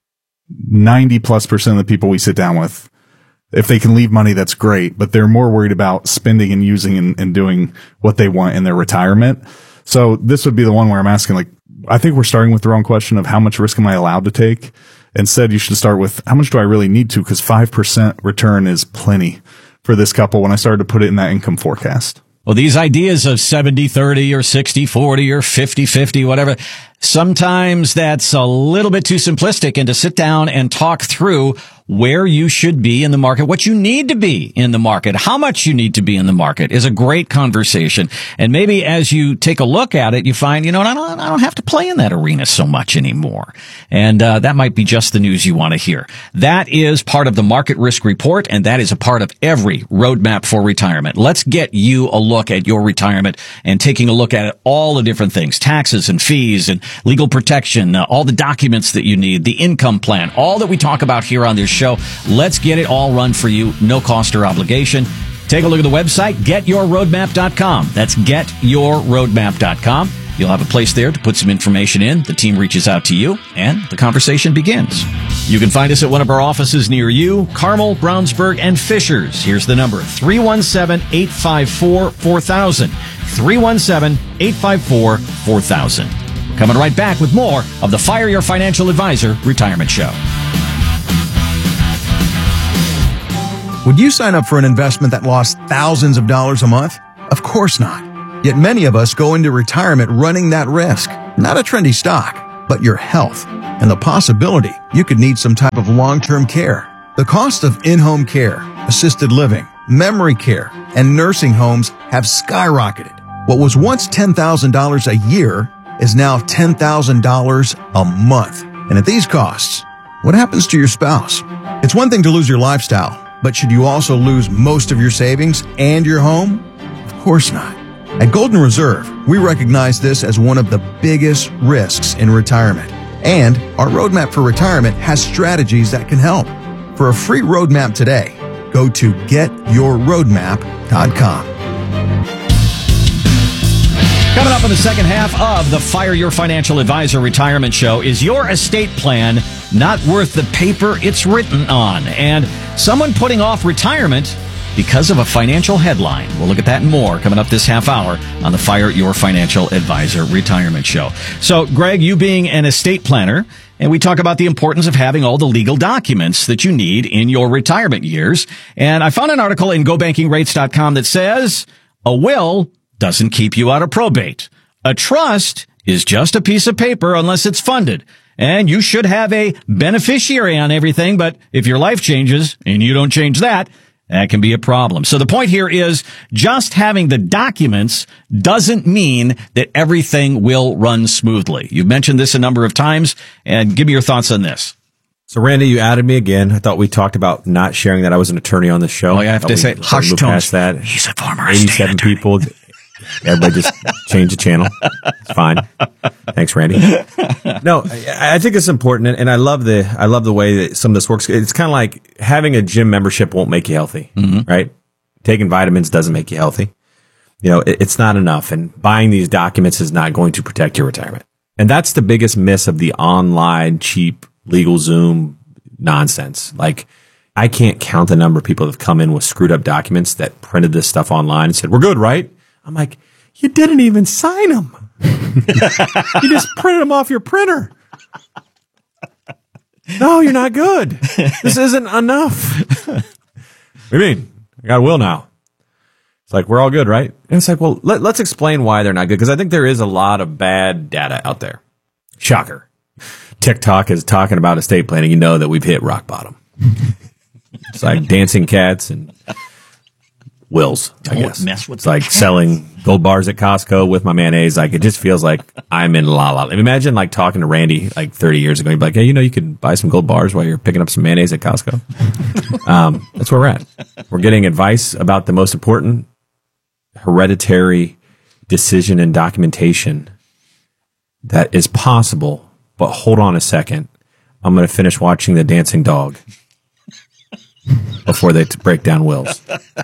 90+% of the people we sit down with, if they can leave money, that's great, but they're more worried about spending and using and doing what they want in their retirement. So this would be the one where I'm asking, like, I think we're starting with the wrong question of how much risk am I allowed to take? Instead, you should start with how much do I really need to? Because 5% return is plenty for this couple when I started to put it in that income forecast. Well, these ideas of 70-30 or 60-40 or 50-50, whatever, sometimes that's a little bit too simplistic. And to sit down and talk through where you should be in the market, what you need to be in the market, how much you need to be in the market is a great conversation. And maybe as you take a look at it, you find, I don't have to play in that arena so much anymore. And that might be just the news you want to hear. That is part of the Market Risk Report, and that is a part of every roadmap for retirement. Let's get you a look at your retirement and taking a look at all the different things, taxes and fees and legal protection, all the documents that you need, the income plan, all that we talk about here on this show. Let's get it all run for you, no cost or obligation. Take a look at the website, getyourroadmap.com. That's getyourroadmap.com. You'll have a place there to put some information in. The team reaches out to you, and the conversation begins. You can find us at one of our offices near you, Carmel, Brownsburg, and Fishers. Here's the number, 317-854-4000. 317-854-4000. We're coming right back with more of the Fire Your Financial Advisor Retirement Show. Would you sign up for an investment that lost thousands of dollars a month? Of course not. Yet many of us go into retirement running that risk. Not a trendy stock, but your health and the possibility you could need some type of long-term care. The cost of in-home care, assisted living, memory care, and nursing homes have skyrocketed. What was once $10,000 a year is now $10,000 a month. And at these costs, what happens to your spouse? It's one thing to lose your lifestyle, but should you also lose most of your savings and your home? Of course not. At Golden Reserve, we recognize this as one of the biggest risks in retirement. And our Roadmap for Retirement has strategies that can help. For a free roadmap today, go to getyourroadmap.com. Coming up in the second half of the Fire Your Financial Advisor Retirement Show, is your estate plan not worth the paper it's written on? And someone putting off retirement because of a financial headline. We'll look at that and more coming up this half hour on the Fire Your Financial Advisor Retirement Show. So, Greg, you being an estate planner, and we talk about the importance of having all the legal documents that you need in your retirement years. And I found an article in GoBankingRates.com that says a will doesn't keep you out of probate. A trust is just a piece of paper unless it's funded. And you should have a beneficiary on everything, but if your life changes and you don't change that can be a problem. So the point here is just having the documents doesn't mean that everything will run smoothly. You've mentioned this a number of times, and give me your thoughts on this. So, Randy, you added me again. I thought we talked about not sharing that I was an attorney on the show. Oh, yeah, I have to say, hush tones. That. He's a former 87 people. Everybody just change the channel. It's fine. Thanks, Randy. No, I think it's important, and I love the way that some of this works. It's kind of like having a gym membership won't make you healthy, right? Taking vitamins doesn't make you healthy. You know, it's not enough, and buying these documents is not going to protect your retirement. And that's the biggest miss of the online, cheap, legal Zoom nonsense. Like, I can't count the number of people that have come in with screwed up documents that printed this stuff online and said, "We're good, right?" I'm like, you didn't even sign them. You just printed them off your printer. No, you're not good. This isn't enough. What do you mean? I got a will now. It's like, we're all good, right? And it's like, well, let's explain why they're not good, because I think there is a lot of bad data out there. Shocker. TikTok is talking about estate planning. You know that we've hit rock bottom. It's like dancing cats and wills, I guess. It's like selling gold bars at Costco with my mayonnaise. Like, it just feels like I'm in la la. Imagine like talking to Randy like 30 years ago. He'd be like, hey, you know, you could buy some gold bars while you're picking up some mayonnaise at Costco. That's where we're at. We're getting advice about the most important hereditary decision and documentation that is possible. But hold on a second. I'm going to finish watching The Dancing Dog before they break down wills.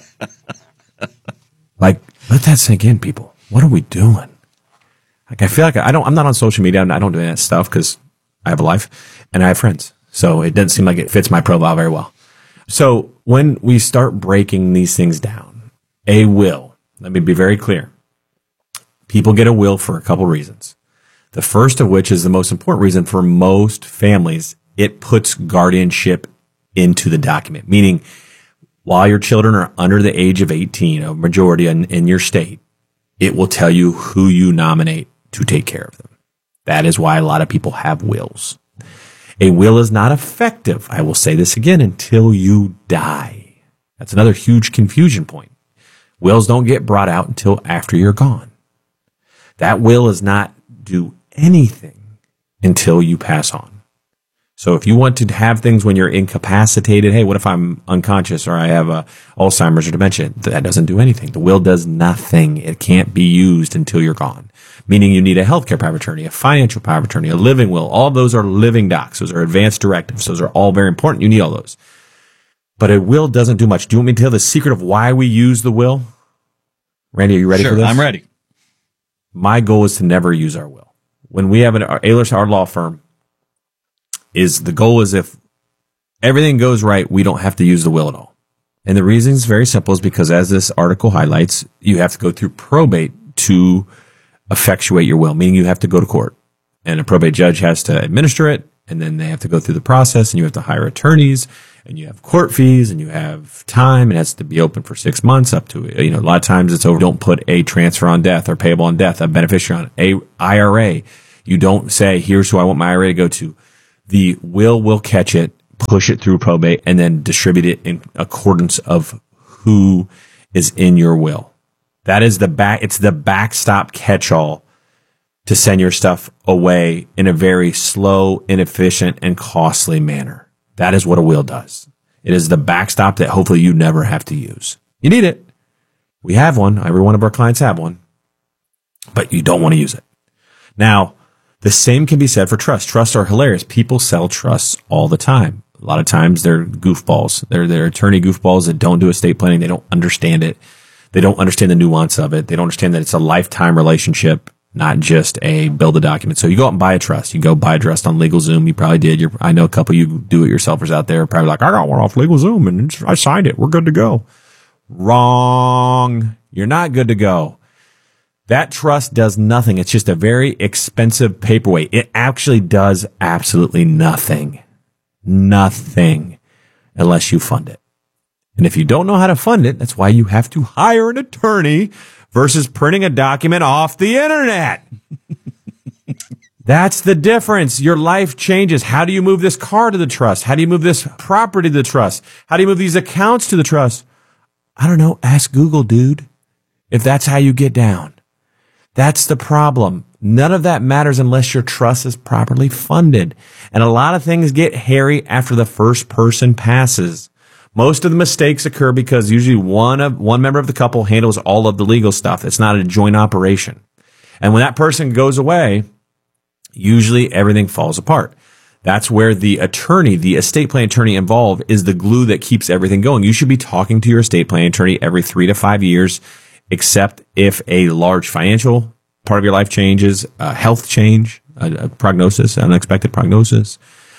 Like, let that sink in, people. What are we doing? Like, I feel like I'm not on social media. I don't do that stuff because I have a life and I have friends. So it doesn't seem like it fits my profile very well. So when we start breaking these things down, a will, let me be very clear. People get a will for a couple reasons. The first of which is the most important reason for most families. It puts guardianship into the document, meaning while your children are under the age of 18, a majority in your state, it will tell you who you nominate to take care of them. That is why a lot of people have wills. A will is not effective, I will say this again, until you die. That's another huge confusion point. Wills don't get brought out until after you're gone. That will does not do anything until you pass on. So if you want to have things when you're incapacitated, hey, what if I'm unconscious or I have Alzheimer's or dementia? That doesn't do anything. The will does nothing. It can't be used until you're gone. Meaning you need a healthcare power of attorney, a financial power of attorney, a living will. All of those are living docs. Those are advanced directives. Those are all very important. You need all those. But a will doesn't do much. Do you want me to tell the secret of why we use the will? Randy, are you ready for this? I'm ready. my goal is to never use our will. When we have our law firm, the goal is if everything goes right, we don't have to use the will at all. And the reason is very simple is because, as this article highlights, you have to go through probate to effectuate your will, meaning you have to go to court. And a probate judge has to administer it, and then they have to go through the process, and you have to hire attorneys, and you have court fees, and you have time. It has to be open for 6 months up to, a lot of times it's over. Don't put a transfer on death or payable on death, a beneficiary on a IRA. You don't say, here's who I want my IRA to go to. The will catch it, push it through probate, and then distribute it in accordance of who is in your will. That is it's the backstop catch-all to send your stuff away in a very slow, inefficient, and costly manner. That is what a will does. It is the backstop that hopefully you never have to use. You need it. We have one. Every one of our clients have one. But you don't want to use it. Now, the same can be said for trusts. Trusts are hilarious. People sell trusts all the time. A lot of times they're goofballs. They're attorney goofballs that don't do estate planning. They don't understand it. They don't understand the nuance of it. They don't understand that it's a lifetime relationship, not just a build a document. So you go out and buy a trust. You go buy a trust on LegalZoom. You probably did. I know a couple of you do-it-yourselfers out there are probably like, I got one off LegalZoom and I signed it. We're good to go. Wrong. You're not good to go. That trust does nothing. It's just a very expensive paperweight. It actually does absolutely nothing. Nothing. Unless you fund it. And if you don't know how to fund it, that's why you have to hire an attorney versus printing a document off the internet. That's the difference. Your life changes. How do you move this car to the trust? How do you move this property to the trust? How do you move these accounts to the trust? I don't know. Ask Google, dude. If that's how you get down. That's the problem. None of that matters unless your trust is properly funded. And a lot of things get hairy after the first person passes. Most of the mistakes occur because usually one member of the couple handles all of the legal stuff. It's not a joint operation. And when that person goes away, usually everything falls apart. That's where the attorney, the estate plan attorney involved, is the glue that keeps everything going. You should be talking to your estate plan attorney every 3 to 5 years, except if a large financial part of your life changes, a health change, a prognosis, unexpected prognosis.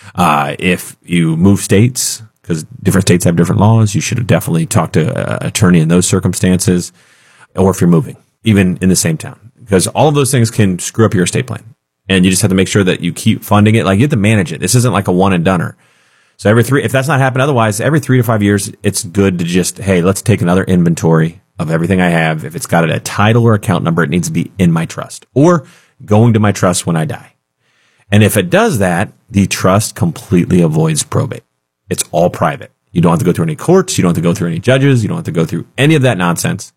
If you move states, because different states have different laws, you should have definitely talked to an attorney in those circumstances, or if you're moving, even in the same town, because all of those things can screw up your estate plan. And you just have to make sure that you keep funding it. Like, you have to manage it. This isn't like a one and doneer. So if that's not happened otherwise, every 3 to 5 years, it's good to just, hey, let's take another inventory of everything I have. If it's got a title or account number, it needs to be in my trust or going to my trust when I die. And if it does that, the trust completely avoids probate. It's all private. You don't have to go through any courts. You don't have to go through any judges. You don't have to go through any of that nonsense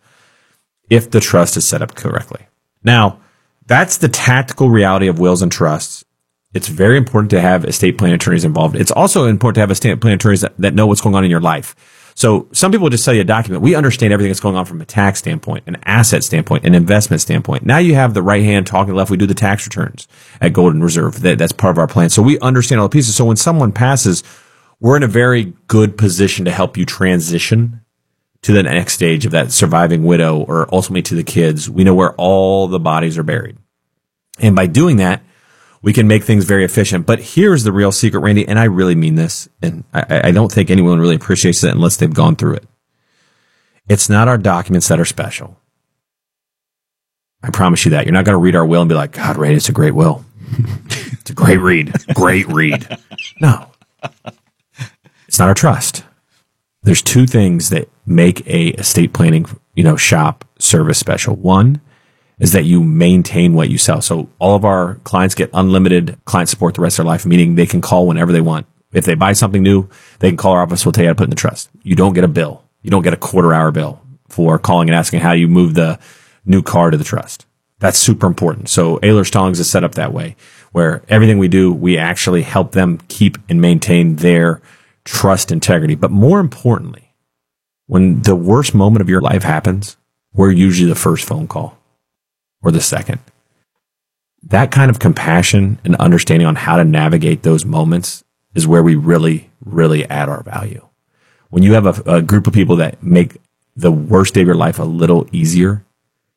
if the trust is set up correctly. Now, that's the tactical reality of wills and trusts. It's very important to have estate plan attorneys involved. It's also important to have estate plan attorneys that know what's going on in your life. So some people just sell you a document. We understand everything that's going on from a tax standpoint, an asset standpoint, an investment standpoint. Now you have the right hand talking left. We do the tax returns at Golden Reserve. That's part of our plan. So we understand all the pieces. So when someone passes, we're in a very good position to help you transition to the next stage of that surviving widow or ultimately to the kids. We know where all the bodies are buried. And by doing that, we can make things very efficient. But here's the real secret, Randy, and I really mean this, and I don't think anyone really appreciates it unless they've gone through it. It's not our documents that are special. I promise you that. You're not going to read our will and be like, God, Randy, it's a great will. It's a great read. Great read. No. It's not our trust. There's 2 things that make a estate planning, shop service special. One is that you maintain what you sell. So all of our clients get unlimited client support the rest of their life, meaning they can call whenever they want. If they buy something new, they can call our office. We'll tell you how to put it in the trust. You don't get a bill. You don't get a quarter-hour bill for calling and asking how you move the new car to the trust. That's super important. So Ehlers Stallings is set up that way, where everything we do, we actually help them keep and maintain their trust integrity. But more importantly, when the worst moment of your life happens, we're usually the first phone call or the second. That kind of compassion and understanding on how to navigate those moments is where we really, really add our value. When you have a group of people that make the worst day of your life a little easier,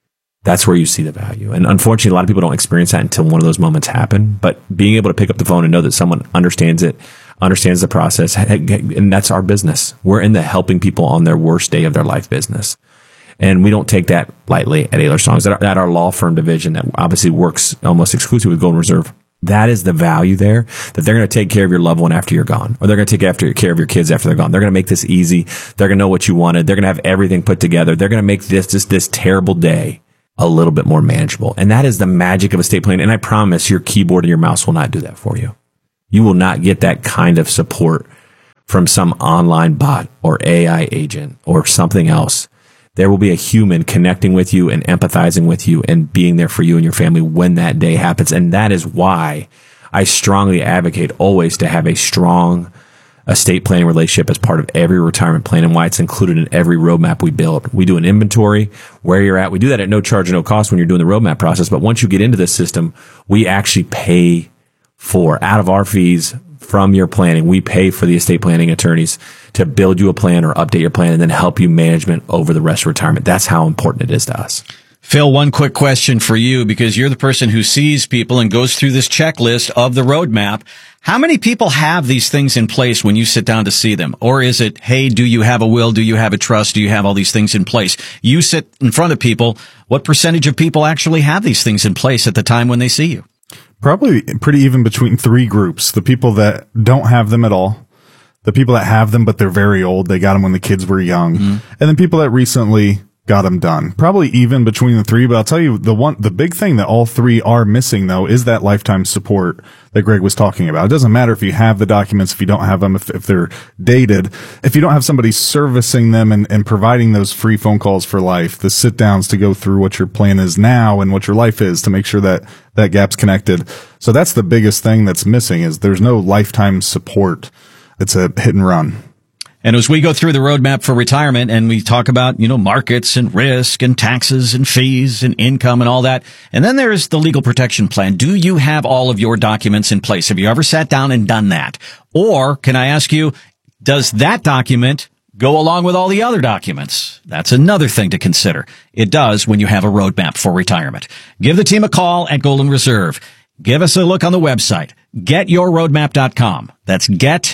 That's where you see the value. And unfortunately, a lot of people don't experience that until one of those moments happen. But being able to pick up the phone and know that someone understands it, understands the process, and that's our business. We're in the helping people on their worst day of their life business. And we don't take that lightly at Ahlers Songs, at our law firm division that obviously works almost exclusively with Golden Reserve. That is the value there, that they're going to take care of your loved one after you're gone, or they're going to take care of your kids after they're gone. They're going to make this easy. They're going to know what you wanted. They're going to have everything put together. They're going to make this terrible day a little bit more manageable. And that is the magic of estate planning. And I promise your keyboard and your mouse will not do that for you. You will not get that kind of support from some online bot or AI agent or something else. There will be a human connecting with you and empathizing with you and being there for you and your family when that day happens. And that is why I strongly advocate always to have a strong estate planning relationship as part of every retirement plan, and why it's included in every roadmap we build. We do an inventory where you're at. We do that at no charge or no cost when you're doing the roadmap process. But once you get into this system, we actually pay for, out of our fees from your planning, we pay for the estate planning attorneys to build you a plan or update your plan and then help you management over the rest of retirement. That's how important it is to us. Phil, one quick question for you, because you're the person who sees people and goes through this checklist of the roadmap. How many people have these things in place when you sit down to see them? Or is it, hey, do you have a will? Do you have a trust? Do you have all these things in place? You sit in front of people. What percentage of people actually have these things in place at the time when they see you? Probably pretty even between three groups. The people that don't have them at all, the people that have them, but they're very old. They got them when the kids were young. And then people that recently got them done. Probably even between the three, but I'll tell you the big thing that all three are missing though is that lifetime support that Greg was talking about. It doesn't matter if you have the documents, if you don't have them, if they're dated, if you don't have somebody servicing them and providing those free phone calls for life, the sit downs to go through what your plan is now and what your life is to make sure that that gap's connected. So that's the biggest thing that's missing is there's no lifetime support. It's a hit and run. And as we go through the roadmap for retirement and we talk about, markets and risk and taxes and fees and income and all that. And then there's the legal protection plan. Do you have all of your documents in place? Have you ever sat down and done that? Or can I ask you, does that document go along with all the other documents? That's another thing to consider. It does when you have a roadmap for retirement. Give the team a call at Golden Reserve. Give us a look on the website, getyourroadmap.com. That's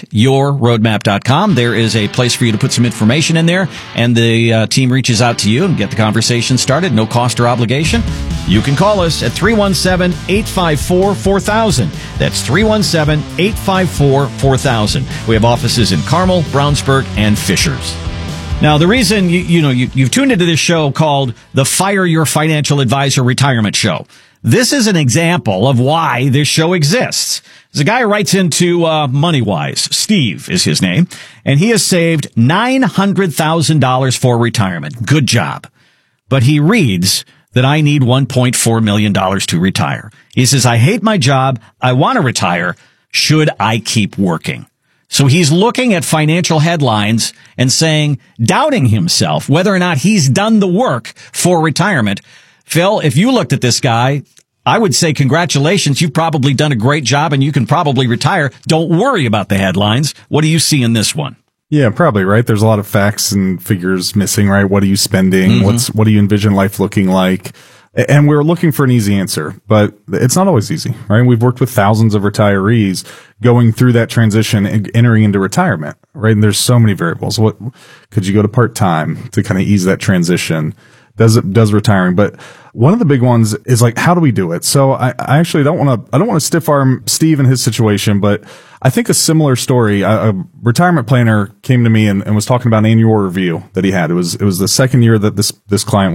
getyourroadmap.com. There is a place for you to put some information in there, and the team reaches out to you and get the conversation started. No cost or obligation. You can call us at 317-854-4000. That's 317-854-4000. We have offices in Carmel, Brownsburg, and Fishers. Now, the reason you've tuned into this show called the Fire Your Financial Advisor Retirement Show. This is an example of why this show exists. There's a guy who writes into MoneyWise. Steve is his name, and he has saved $900,000 for retirement. Good job. But he reads that I need $1.4 million to retire. He says, I hate my job. I want to retire. Should I keep working? So he's looking at financial headlines and doubting himself, whether or not he's done the work for retirement. Phil, if you looked at this guy, I would say congratulations. You've probably done a great job and you can probably retire. Don't worry about the headlines. What do you see in this one? Yeah, probably, right? There's a lot of facts and figures missing, right? What are you spending? What do you envision life looking like? And we're looking for an easy answer, but it's not always easy, right? We've worked with thousands of retirees going through that transition and entering into retirement, right? And there's so many variables. What could you go to part-time to kind of ease that transition? Does retiring, but one of the big ones is how do we do it? So I actually don't want to stiff arm Steve in his situation, but I think a similar story, a retirement planner came to me and was talking about an annual review that he had. It was the second year that this client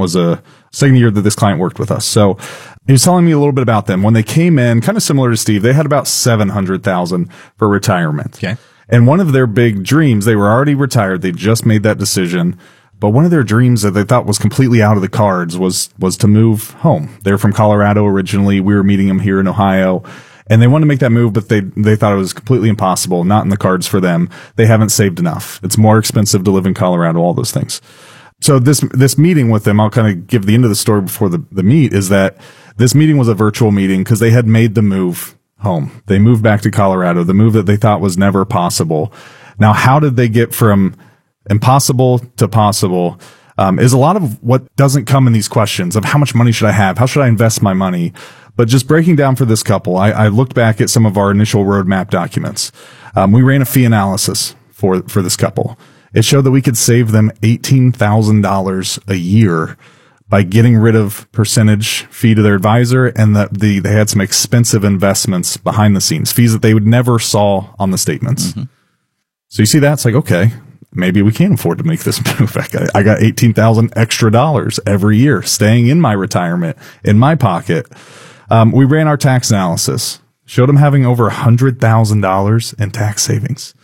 worked with us. So he was telling me a little bit about them. When they came in, kind of similar to Steve, they had about $700,000 for retirement. Okay. And one of their big dreams, they were already retired. They just made that decision. But one of their dreams that they thought was completely out of the cards was to move home. They're from Colorado originally. We were meeting them here in Ohio, and they wanted to make that move, but they thought it was completely impossible, not in the cards for them. They haven't saved enough. It's more expensive to live in Colorado, all those things. So this meeting with them, I'll kind of give the end of the story before the meet, is that this meeting was a virtual meeting because they had made the move home. They moved back to Colorado, the move that they thought was never possible. Now, how did they get from impossible to possible? is a lot of what doesn't come in these questions of how much money should I have? How should I invest my money? But just breaking down for this couple, I looked back at some of our initial roadmap documents. We ran a fee analysis for this couple. It showed that we could save them $18,000 a year by getting rid of percentage fee to their advisor, and that they had some expensive investments behind the scenes, fees that they would never saw on the statements. Mm-hmm. So you see that? It's like, okay, maybe we can afford to make this move. I got $18,000 extra dollars every year staying in my retirement, in my pocket. We ran our tax analysis, showed them having over $100,000 in tax savings.